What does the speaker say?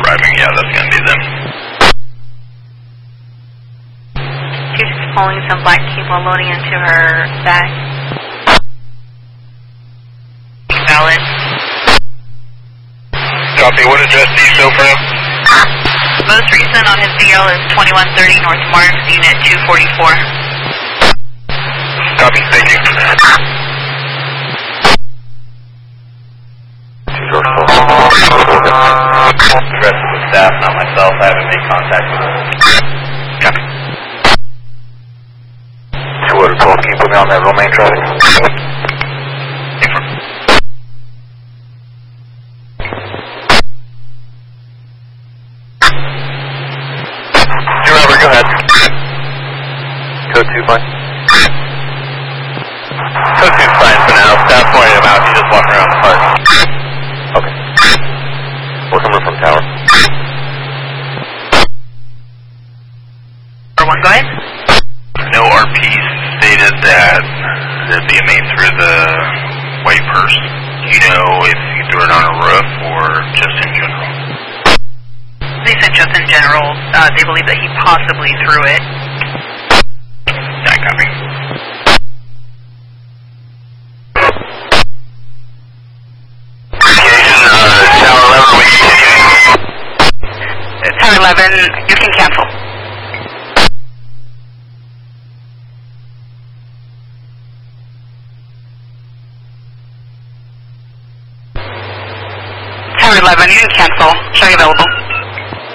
driving, yeah, that's gonna be them. She's pulling some black cable loading into her bag. Valid. Copy, what address do you show from? Most recent on his DL is 2130 North Mars, Unit 244. Copy, thank you. The rest of the staff, not myself, I haven't made contact with them. Copy. 212, can you put me on that Romaine traffic? Go ahead. Code 2 fine. Code 2's fine for now. Staff pointed him out. He's just walking around the park. Okay. We're coming from tower. R1, go ahead. No RPs stated that there'd be a main through the white purse. Do you know if you threw it on a roof or just in general? They said just in general, they believe that he possibly threw it. Yeah, copy. Tower 11, we continue. Tower 11, you can cancel. Tower 11, you can cancel. Showing available.